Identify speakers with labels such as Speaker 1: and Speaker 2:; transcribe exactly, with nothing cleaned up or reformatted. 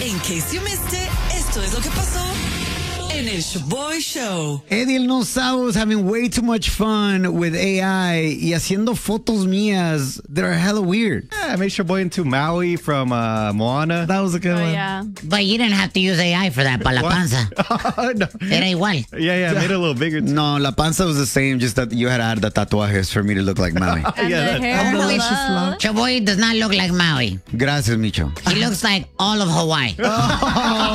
Speaker 1: In case you missed it, esto es lo que pasó en el Shaboy Show.
Speaker 2: Eddie el No Sabo was having way too much fun with A I y haciendo fotos mías that are hella weird.
Speaker 3: Yeah, I made Shaboy into Maui from uh, Moana.
Speaker 2: That was a good
Speaker 4: Oh,
Speaker 2: one.
Speaker 4: yeah.
Speaker 5: But you didn't have to use A I for that, para la panza.
Speaker 3: no.
Speaker 5: Era igual.
Speaker 3: Yeah, yeah, I made it a little bigger. Too.
Speaker 2: No, la panza was the same, just that you had to add the tatuajes for me to look like Maui.
Speaker 4: And
Speaker 3: Yeah,
Speaker 4: the
Speaker 3: that-
Speaker 4: hair.
Speaker 2: Delicious
Speaker 4: hello.
Speaker 2: love.
Speaker 5: Chaboy does not look like Maui.
Speaker 2: Gracias, Micho.
Speaker 5: He looks like all of Hawaii.